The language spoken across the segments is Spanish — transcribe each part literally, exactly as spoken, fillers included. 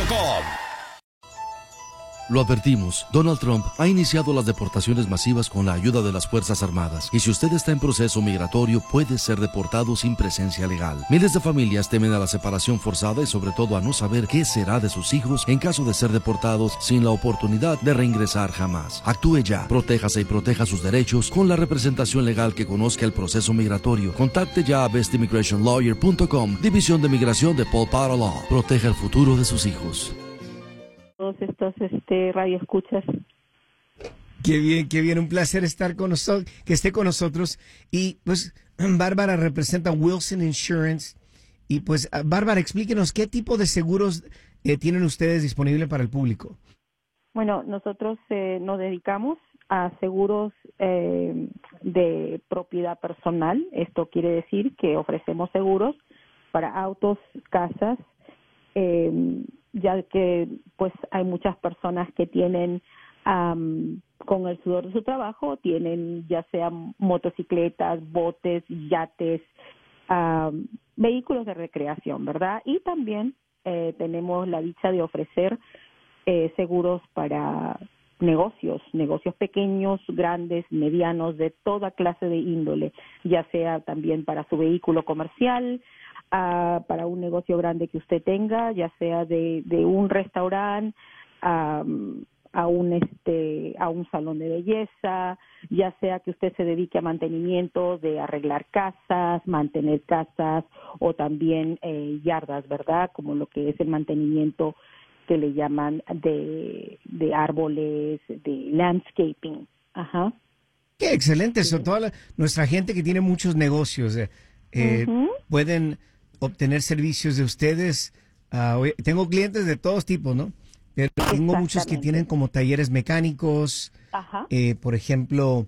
com. Lo advertimos, Donald Trump ha iniciado las deportaciones masivas con la ayuda de las Fuerzas Armadas. Y si usted está en proceso migratorio, puede ser deportado sin presencia legal. Miles de familias temen a la separación forzada y sobre todo a no saber qué será de sus hijos en caso de ser deportados sin la oportunidad de reingresar jamás. Actúe ya, protéjase y proteja sus derechos con la representación legal que conozca el proceso migratorio. Contacte ya a best immigration lawyer punto com, División de Migración de Paul Potter Law. Proteja el futuro de sus hijos. Todos estos este, radioescuchas. Qué bien, qué bien, un placer estar con nosotros, que esté con nosotros. Y pues Bárbara representa Wilson Insurance. Y pues Bárbara, explíquenos qué tipo de seguros eh, tienen ustedes disponible para el público. Bueno, nosotros eh, nos dedicamos a seguros eh, de propiedad personal. Esto quiere decir que ofrecemos seguros para autos, casas, eh, ya que pues hay muchas personas que tienen um, con el sudor de su trabajo, tienen ya sea motocicletas, botes, yates, um, vehículos de recreación, ¿verdad? Y también eh, tenemos la dicha de ofrecer eh, seguros para negocios, negocios pequeños, grandes, medianos, de toda clase de índole, ya sea también para su vehículo comercial, Uh, para un negocio grande que usted tenga, ya sea de, de un restaurante um, a un este a un salón de belleza, ya sea que usted se dedique a mantenimiento de arreglar casas, mantener casas o también eh, yardas, ¿verdad? Como lo que es el mantenimiento que le llaman de, de árboles, de landscaping. Ajá. Qué excelente, eso. Toda la, nuestra gente que tiene muchos negocios eh, eh, uh-huh. pueden obtener servicios de ustedes. Uh, tengo clientes de todos tipos, ¿no? Pero tengo muchos que tienen como talleres mecánicos, eh, por ejemplo,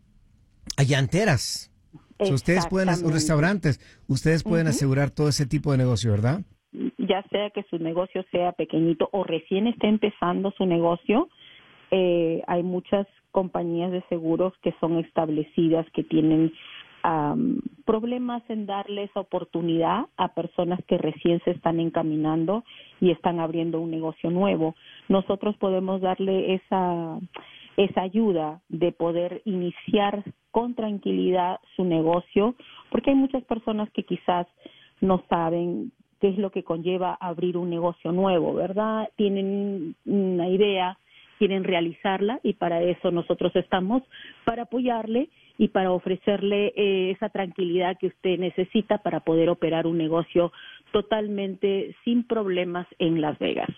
llanteras. So, ustedes pueden, o restaurantes, ustedes pueden uh-huh. asegurar todo ese tipo de negocio, ¿verdad? Ya sea que su negocio sea pequeñito o recién esté empezando su negocio, eh, hay muchas compañías de seguros que son establecidas, que tienen Um, problemas en darle esa oportunidad a personas que recién se están encaminando y están abriendo un negocio nuevo. Nosotros podemos darle esa, esa ayuda de poder iniciar con tranquilidad su negocio, porque hay muchas personas que quizás no saben qué es lo que conlleva abrir un negocio nuevo, ¿verdad? Tienen una idea, quieren realizarla y para eso nosotros estamos, para apoyarle y para ofrecerle eh, esa tranquilidad que usted necesita para poder operar un negocio totalmente sin problemas en Las Vegas.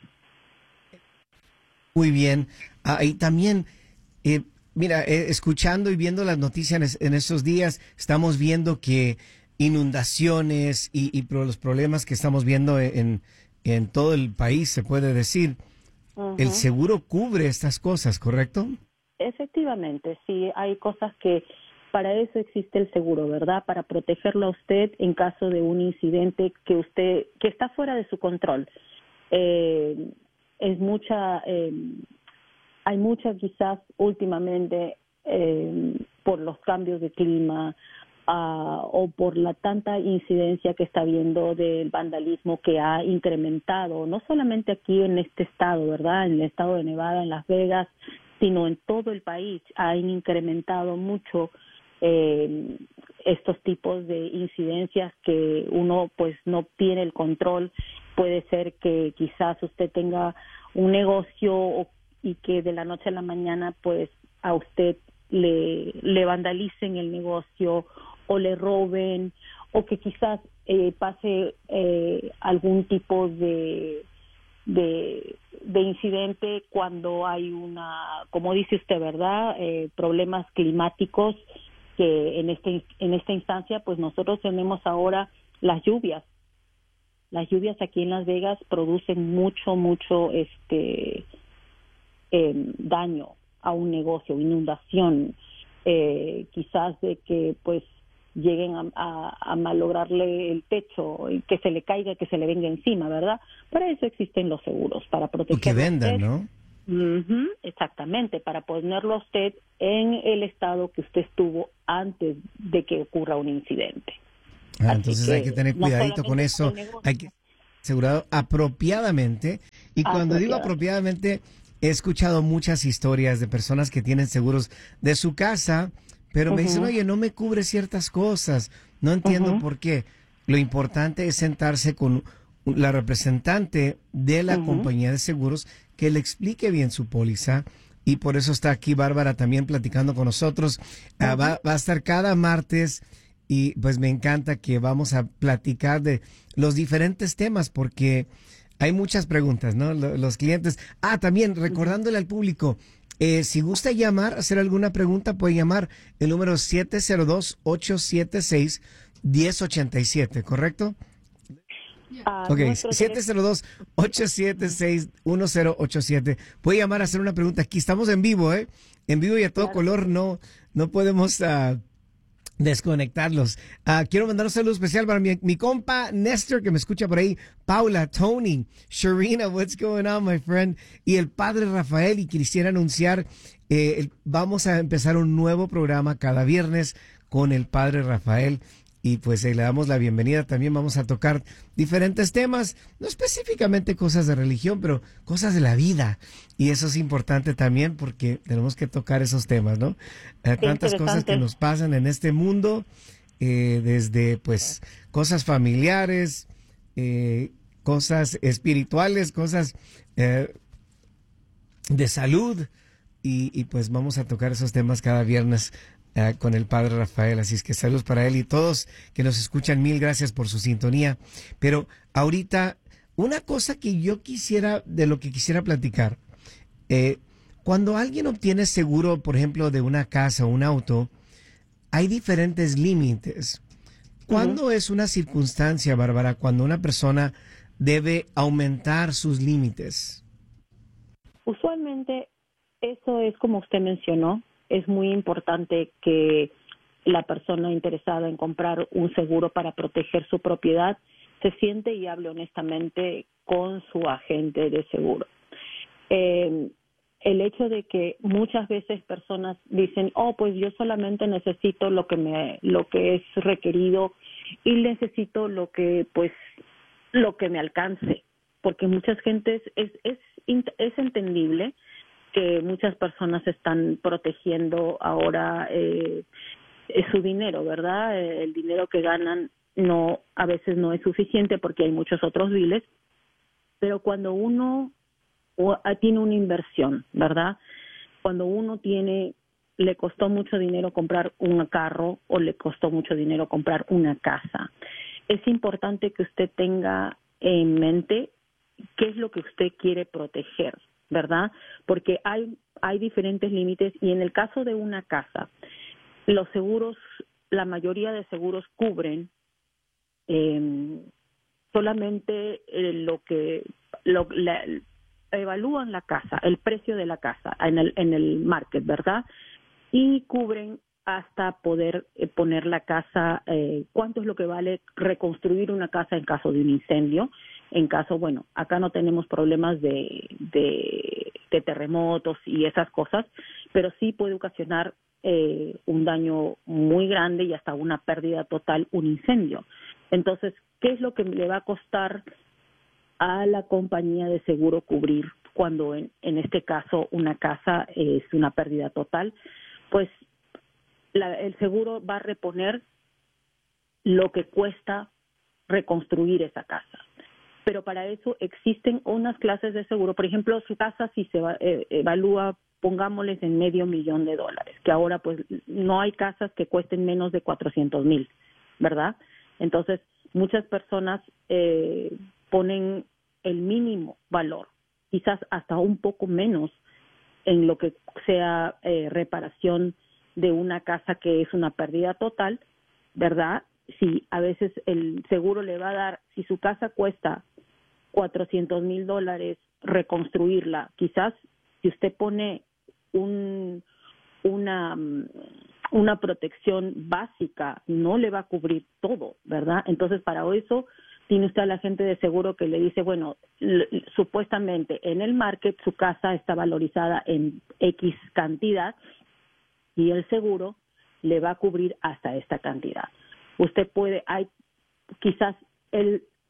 Muy bien. Ah, y también, eh, mira, eh, escuchando y viendo las noticias en, en estos días, estamos viendo que inundaciones y, y los problemas que estamos viendo en, en todo el país, se puede decir, uh-huh. el seguro cubre estas cosas, ¿correcto? Efectivamente, sí, hay cosas que para eso existe el seguro, ¿verdad? Para protegerlo a usted en caso de un incidente que usted que está fuera de su control. Eh, es mucha, eh, hay mucha quizás últimamente eh, por los cambios de clima uh, o por la tanta incidencia que está habiendo del vandalismo que ha incrementado, no solamente aquí en este estado, ¿verdad? En el estado de Nevada, en Las Vegas, sino en todo el país han incrementado mucho Eh, estos tipos de incidencias que uno pues no tiene el control. Puede ser que quizás usted tenga un negocio o, y que de la noche a la mañana pues a usted le, le vandalicen el negocio o le roben o que quizás eh, pase eh, algún tipo de de de incidente cuando hay una, como dice usted, ¿verdad? Eh, problemas climáticos que en este en esta instancia pues nosotros tenemos ahora las lluvias. Las lluvias aquí en Las Vegas producen mucho mucho este eh, daño a un negocio, inundación, eh, quizás de que pues lleguen a, a, a malograrle el techo y que se le caiga, que se le venga encima, ¿verdad? Para eso existen los seguros, para proteger. Que vendan, ¿no? Uh-huh, exactamente, para ponerlo a usted en el estado que usted estuvo antes de que ocurra un incidente. Ah, entonces que hay que tener cuidadito no con eso, hay que asegurado apropiadamente. Y Y cuando digo apropiadamente, he escuchado muchas historias de personas que tienen seguros de su casa, pero uh-huh. me dicen, oye, no me cubre ciertas cosas. No entiendo uh-huh. por qué. Lo importante es sentarse con la representante de la uh-huh. compañía de seguros que le explique bien su póliza. Y por eso está aquí Bárbara también platicando con nosotros. Uh-huh. Uh, va, va a estar cada martes y pues me encanta que vamos a platicar de los diferentes temas porque hay muchas preguntas, ¿no? Los clientes. Ah, también recordándole al público, eh, si gusta llamar, hacer alguna pregunta, puede llamar el número siete cero dos, ocho siete seis, uno cero ocho siete, ¿correcto? Uh, ok, siete cero dos, ocho siete seis, uno cero ocho siete. Puede llamar a hacer una pregunta. Aquí estamos en vivo, ¿eh? En vivo y a todo claro. color, no, no podemos uh, desconectarlos. Uh, quiero mandar un saludo especial para mi, mi compa Néstor, que me escucha por ahí, Paula, Tony, Sharina, what's going on, my friend, y el padre Rafael, y quisiera anunciar, eh, el, vamos a empezar un nuevo programa cada viernes con el padre Rafael. Y pues eh, le damos la bienvenida. También vamos a tocar diferentes temas, no específicamente cosas de religión, pero cosas de la vida. Y eso es importante también porque tenemos que tocar esos temas, ¿no? Eh, tantas cosas que nos pasan en este mundo, eh, desde pues cosas familiares, eh, cosas espirituales, cosas eh, de salud. Y, y pues vamos a tocar esos temas cada viernes Uh, con el padre Rafael, así es que saludos para él y todos que nos escuchan, mil gracias por su sintonía. Pero ahorita, una cosa que yo quisiera, de lo que quisiera platicar, eh, cuando alguien obtiene seguro, por ejemplo, de una casa o un auto, hay diferentes límites. ¿Cuándo uh-huh. es una circunstancia, Bárbara, cuando una persona debe aumentar sus límites? Usualmente eso es como usted mencionó. Es muy importante que la persona interesada en comprar un seguro para proteger su propiedad se siente y hable honestamente con su agente de seguro. Eh, el hecho de que muchas veces personas dicen, oh, pues yo solamente necesito lo que me, lo que es requerido y necesito lo que, pues, lo que me alcance, porque muchas gentes es es es entendible que muchas personas están protegiendo ahora eh, su dinero, ¿verdad? El dinero que ganan no a veces no es suficiente porque hay muchos otros biles, pero cuando uno tiene una inversión, ¿verdad? Cuando uno tiene, le costó mucho dinero comprar un carro o le costó mucho dinero comprar una casa, es importante que usted tenga en mente qué es lo que usted quiere proteger, ¿verdad? Porque hay hay diferentes límites y en el caso de una casa, los seguros, la mayoría de seguros cubren eh, solamente eh, lo que lo, la, evalúan la casa, el precio de la casa en el en el market, ¿verdad? Y cubren hasta poder eh, poner la casa, eh, cuánto es lo que vale reconstruir una casa en caso de un incendio. En caso, bueno, acá no tenemos problemas de, de, de terremotos y esas cosas, pero sí puede ocasionar eh, un daño muy grande y hasta una pérdida total, un incendio. Entonces, ¿qué es lo que le va a costar a la compañía de seguro cubrir cuando en, en este caso una casa es una pérdida total? Pues la, el seguro va a reponer lo que cuesta reconstruir esa casa. Pero para eso existen unas clases de seguro. Por ejemplo, su casa si se va, eh, evalúa, pongámosles en medio millón de dólares, que ahora pues no hay casas que cuesten menos de cuatrocientos mil, ¿verdad? Entonces, muchas personas eh, ponen el mínimo valor, quizás hasta un poco menos en lo que sea eh, reparación de una casa que es una pérdida total, ¿verdad? Si a veces el seguro le va a dar, si su casa cuesta cuatrocientos mil dólares reconstruirla, quizás si usted pone un una una protección básica no le va a cubrir todo, ¿verdad? Entonces para eso tiene usted al agente de seguro que le dice, bueno, l- supuestamente en el market su casa está valorizada en X cantidad y el seguro le va a cubrir hasta esta cantidad. Usted puede, hay quizás el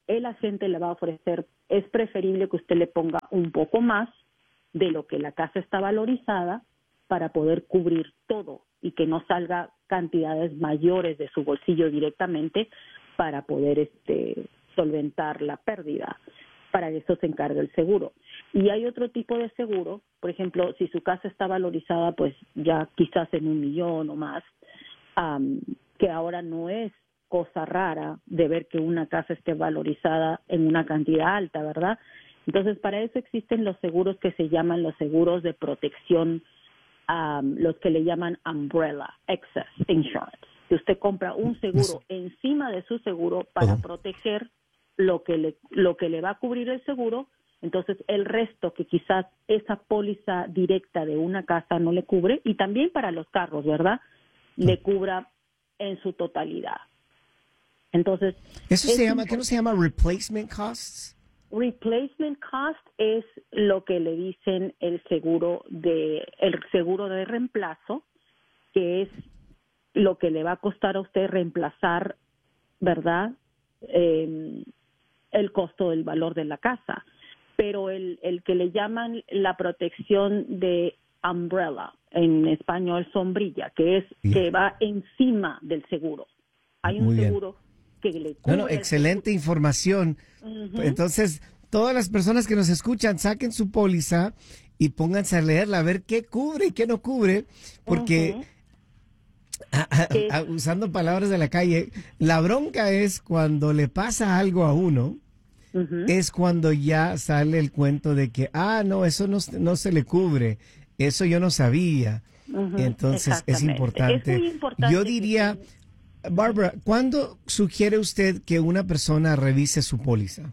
el agente le va a ofrecer, es preferible que usted le ponga un poco más de lo que la casa está valorizada para poder cubrir todo y que no salga cantidades mayores de su bolsillo directamente para poder este, solventar la pérdida. Para eso se encarga el seguro. Y hay otro tipo de seguro, por ejemplo, si su casa está valorizada, pues ya quizás en un millón o más, um, que ahora no es cosa rara de ver que una casa esté valorizada en una cantidad alta, ¿verdad? Entonces, para eso existen los seguros que se llaman los seguros de protección, um, los que le llaman umbrella excess insurance. Que usted compra un seguro encima de su seguro para uh-huh. proteger lo que le lo que le va a cubrir el seguro, entonces el resto que quizás esa póliza directa de una casa no le cubre, y también para los carros, ¿verdad? Uh-huh. Le cubra en su totalidad. Entonces, eso se llama, ¿qué no se llama replacement costs? Replacement cost es lo que le dicen el seguro de el seguro de reemplazo, que es lo que le va a costar a usted reemplazar, ¿verdad? Eh, el costo del valor de la casa. Pero el, el que le llaman la protección de umbrella, en español sombrilla, que es sí. que va encima del seguro. Hay un Muy seguro bien. que le cubre. No, no, excelente información. Uh-huh. Entonces, todas las personas que nos escuchan, saquen su póliza y pónganse a leerla, a ver qué cubre y qué no cubre, porque... Uh-huh. A, a, a, usando palabras de la calle, la bronca es cuando le pasa algo a uno, uh-huh. es cuando ya sale el cuento de que, ah, no, eso no, no se le cubre, eso yo no sabía. Uh-huh. Entonces es importante. Es muy importante. Yo diría, Bárbara, ¿cuándo sugiere usted que una persona revise su póliza?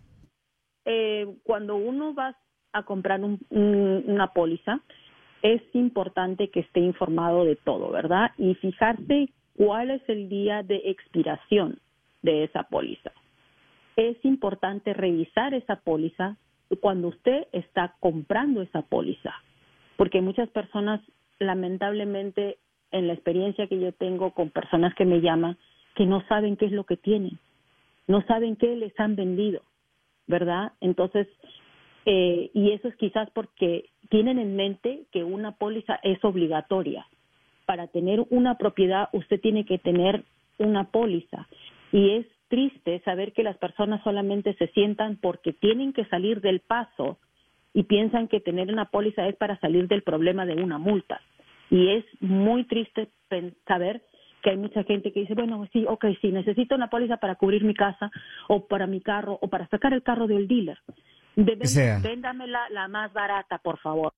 Eh, cuando uno va a comprar un, un, una póliza, es importante que esté informado de todo, ¿verdad? Y fijarse cuál es el día de expiración de esa póliza. Es importante revisar esa póliza cuando usted está comprando esa póliza, porque muchas personas, lamentablemente, en la experiencia que yo tengo con personas que me llaman, que no saben qué es lo que tienen, no saben qué les han vendido, ¿verdad? Entonces, eh, y eso es quizás porque tienen en mente que una póliza es obligatoria. Para tener una propiedad, usted tiene que tener una póliza. Y es triste saber que las personas solamente se sientan porque tienen que salir del paso y piensan que tener una póliza es para salir del problema de una multa. Y es muy triste saber que hay mucha gente que dice, bueno, sí, ok, sí, necesito una póliza para cubrir mi casa o para mi carro o para sacar el carro del dealer. Deben, sea. Véndamela la más barata, por favor.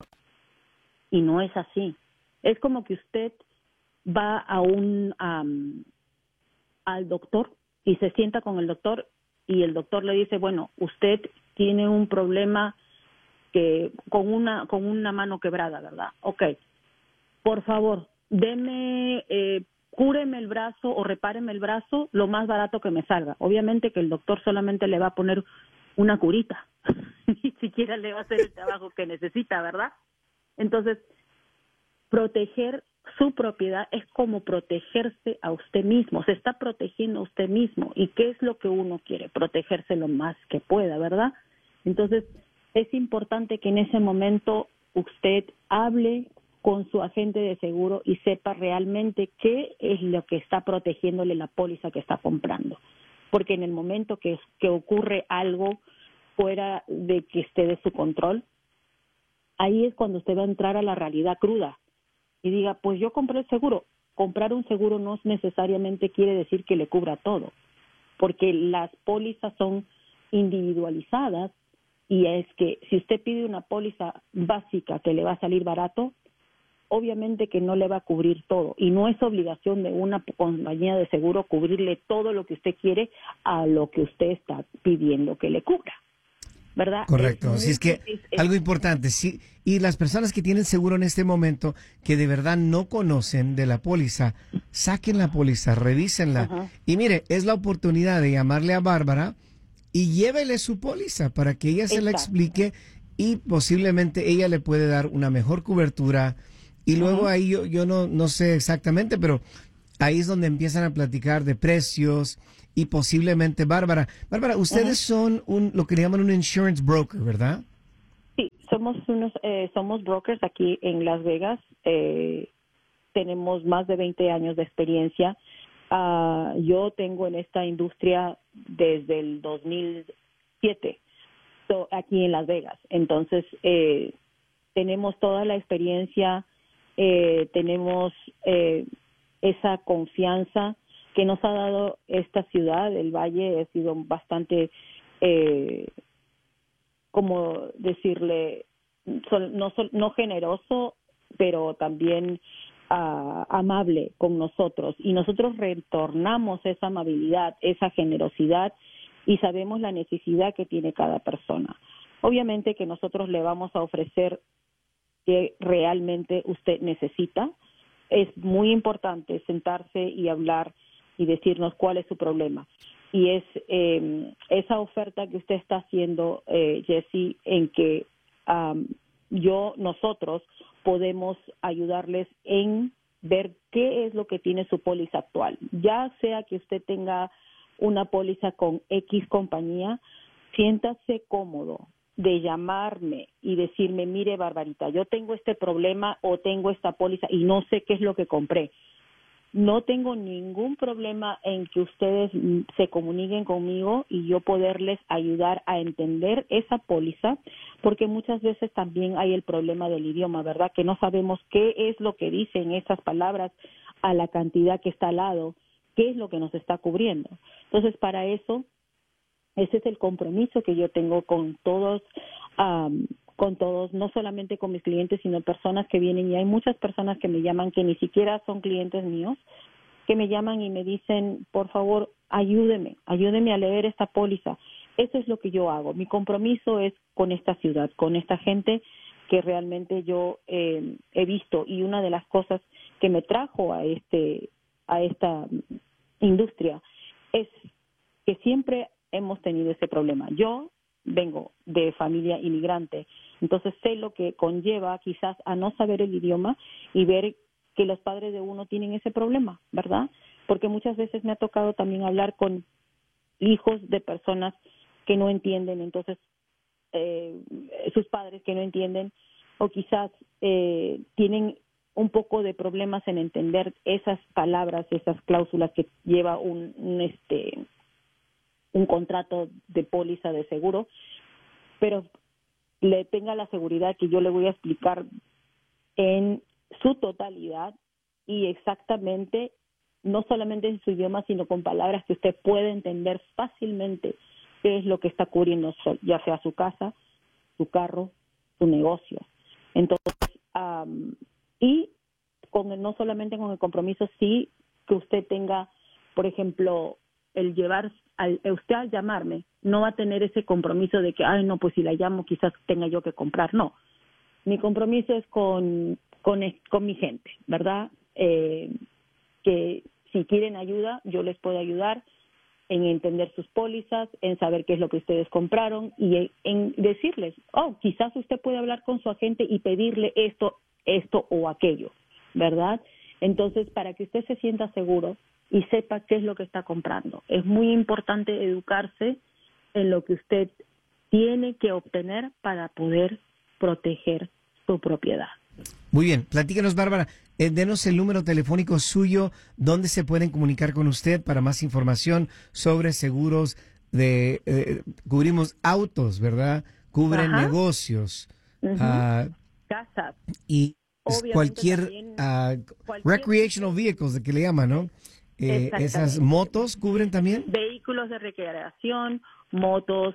Y no es así. Es como que usted va a un um, al doctor y se sienta con el doctor y el doctor le dice, bueno, usted tiene un problema que con una con una mano quebrada, ¿verdad? Ok, por favor, deme, eh, cúreme el brazo o repáreme el brazo lo más barato que me salga. Obviamente que el doctor solamente le va a poner una curita, ni siquiera le va a hacer el trabajo que necesita, ¿verdad? Entonces, proteger su propiedad es como protegerse a usted mismo, se está protegiendo a usted mismo. ¿Y qué es lo que uno quiere? Protegerse lo más que pueda, ¿verdad? Entonces, es importante que en ese momento usted hable con su agente de seguro y sepa realmente qué es lo que está protegiéndole la póliza que está comprando. Porque en el momento que, que ocurre algo fuera de que esté de su control, ahí es cuando usted va a entrar a la realidad cruda y diga, pues yo compré el seguro. Comprar un seguro no necesariamente quiere decir que le cubra todo, porque las pólizas son individualizadas y es que si usted pide una póliza básica que le va a salir barato, obviamente que no le va a cubrir todo y no es obligación de una compañía de seguro cubrirle todo lo que usted quiere a lo que usted está pidiendo que le cubra, ¿verdad? Correcto, así es, es que es, es, algo importante, sí, y las personas que tienen seguro en este momento que de verdad no conocen de la póliza, saquen la póliza, revísenla uh-huh. y mire, es la oportunidad de llamarle a Bárbara y llévele su póliza para que ella se Exacto. la explique y posiblemente ella le puede dar una mejor cobertura. Y luego uh-huh. ahí yo, yo no, no sé exactamente, pero ahí es donde empiezan a platicar de precios y posiblemente, Bárbara. Bárbara, ustedes uh-huh. son un, lo que le llaman un insurance broker, ¿verdad? Sí, somos unos, eh, somos brokers aquí en Las Vegas. Eh, tenemos más de veinte años de experiencia. Uh, yo tengo en esta industria desde el dos mil siete, so, aquí en Las Vegas. Entonces, eh, tenemos toda la experiencia, eh, tenemos eh, esa confianza que nos ha dado esta ciudad. El Valle ha sido bastante, eh, como decirle, no, no generoso, pero también uh, amable con nosotros. Y nosotros retornamos esa amabilidad, esa generosidad, y sabemos la necesidad que tiene cada persona. Obviamente que nosotros le vamos a ofrecer que realmente usted necesita. Es muy importante sentarse y hablar y decirnos cuál es su problema. Y es eh, esa oferta que usted está haciendo, eh, Jesse, en que um, yo, nosotros podemos ayudarles en ver qué es lo que tiene su póliza actual. Ya sea que usted tenga una póliza con X compañía, siéntase cómodo de llamarme y decirme, mire, Barbarita, yo tengo este problema o tengo esta póliza y no sé qué es lo que compré. No tengo ningún problema en que ustedes se comuniquen conmigo y yo poderles ayudar a entender esa póliza, porque muchas veces también hay el problema del idioma, ¿verdad? Que no sabemos qué es lo que dicen esas palabras a la cantidad que está al lado, qué es lo que nos está cubriendo. Entonces, para eso, ese es el compromiso que yo tengo con todos, um, con todos, no solamente con mis clientes, sino personas que vienen, y hay muchas personas que me llaman que ni siquiera son clientes míos, que me llaman y me dicen, por favor, ayúdeme, ayúdeme a leer esta póliza. Eso es lo que yo hago. Mi compromiso es con esta ciudad, con esta gente que realmente yo eh, he visto, y una de las cosas que me trajo a este a esta industria es que siempre hemos tenido ese problema. Yo vengo de familia inmigrante, entonces sé lo que conlleva quizás a no saber el idioma y ver que los padres de uno tienen ese problema, ¿verdad? Porque muchas veces me ha tocado también hablar con hijos de personas que no entienden, entonces eh, sus padres que no entienden, o quizás eh, tienen un poco de problemas en entender esas palabras, esas cláusulas que lleva un, un este un contrato de póliza de seguro, pero le tenga la seguridad que yo le voy a explicar en su totalidad y exactamente, no solamente en su idioma, sino con palabras que usted puede entender fácilmente qué es lo que está cubriendo, ya sea su casa, su carro, su negocio. Entonces, um, y con el, no solamente con el compromiso, sí que usted tenga, por ejemplo, el llevar, al, usted al llamarme, no va a tener ese compromiso de que, ay, no, pues si la llamo quizás tenga yo que comprar. No, mi compromiso es con, con, con mi gente, ¿verdad? Eh, que si quieren ayuda, yo les puedo ayudar en entender sus pólizas, en saber qué es lo que ustedes compraron y en decirles, oh, quizás usted puede hablar con su agente y pedirle esto, esto o aquello, ¿verdad? Entonces, para que usted se sienta seguro y sepa qué es lo que está comprando. Es muy importante educarse en lo que usted tiene que obtener para poder proteger su propiedad. Muy bien, platícanos, Bárbara, eh, denos el número telefónico suyo, donde se pueden comunicar con usted para más información sobre seguros de, eh, cubrimos autos, ¿verdad? Cubren Ajá. negocios, uh-huh. uh, casas. Y cualquier, también, uh, cualquier recreational vehicles, que le llaman, ¿no? Eh, ¿Esas motos cubren también? Vehículos de recreación, motos,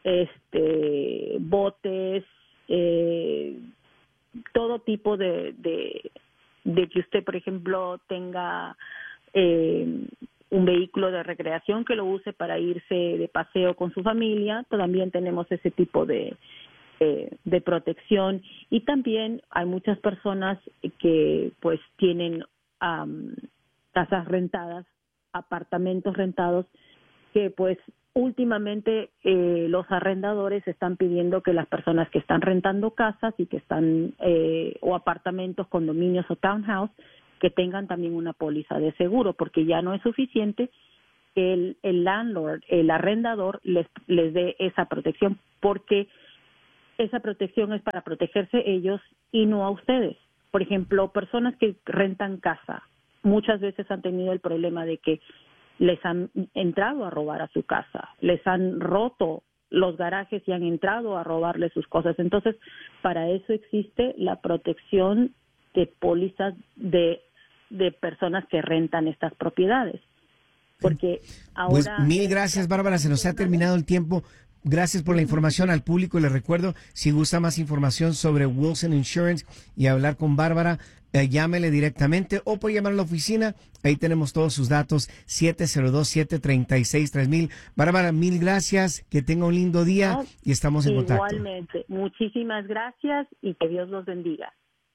este, botes, eh, todo tipo de, de, de que usted, por ejemplo, tenga eh, un vehículo de recreación que lo use para irse de paseo con su familia. También tenemos ese tipo de, eh, de protección. Y también hay muchas personas que pues tienen um, casas rentadas, apartamentos rentados, que pues últimamente eh, los arrendadores están pidiendo que las personas que están rentando casas y que están, eh, o apartamentos, condominios o townhouse, que tengan también una póliza de seguro, porque ya no es suficiente que el, el landlord, el arrendador, les, les dé esa protección, porque esa protección es para protegerse ellos y no a ustedes. Por ejemplo, personas que rentan casa, muchas veces han tenido el problema de que les han entrado a robar a su casa, les han roto los garajes y han entrado a robarle sus cosas. Entonces, para eso existe la protección de pólizas de, de personas que rentan estas propiedades. Porque ahora... Pues mil gracias, Bárbara, se nos ha terminado el tiempo. Gracias por la información al público. Les recuerdo, si gusta más información sobre Wilson Insurance y hablar con Bárbara, eh, llámele directamente o puede llamar a la oficina. Ahí tenemos todos sus datos, siete cero dos, siete tres seis, tres mil. Bárbara, mil gracias, que tenga un lindo día No, y estamos en contacto. Igualmente, muchísimas gracias y que Dios los bendiga.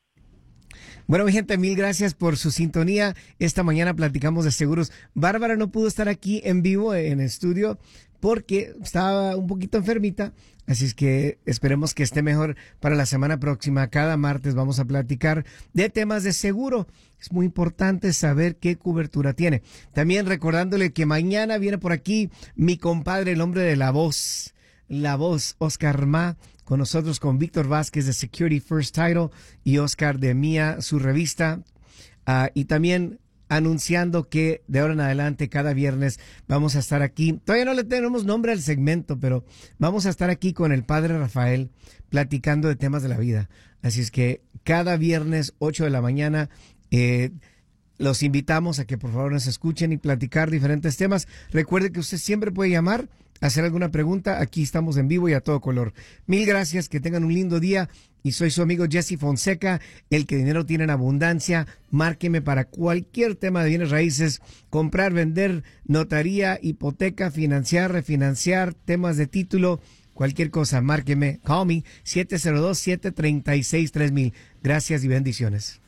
Bueno, mi gente, mil gracias por su sintonía. Esta mañana platicamos de seguros. Bárbara no pudo estar aquí en vivo en el estudio porque estaba un poquito enfermita, así es que esperemos que esté mejor para la semana próxima. Cada martes vamos a platicar de temas de seguro. Es muy importante saber qué cobertura tiene. También recordándole que mañana viene por aquí mi compadre, el hombre de la voz, la voz, Oscar Ma, con nosotros, con Víctor Vázquez de Security First Title y Oscar de Mía, su revista, uh, y también anunciando que de ahora en adelante cada viernes vamos a estar aquí. Todavía no le tenemos nombre al segmento, pero vamos a estar aquí con el padre Rafael platicando de temas de la vida. Así es que cada viernes, ocho de la mañana, eh, los invitamos a que por favor nos escuchen y platicar diferentes temas. Recuerde que usted siempre puede llamar, hacer alguna pregunta. Aquí estamos en vivo y a todo color. Mil gracias, que tengan un lindo día. Y soy su amigo Jesse Fonseca, el que dinero tiene en abundancia. Márqueme para cualquier tema de bienes raíces, comprar, vender, notaría, hipoteca, financiar, refinanciar, temas de título, cualquier cosa. Márqueme, call me, siete cero dos, siete tres seis, tres mil. Gracias y bendiciones.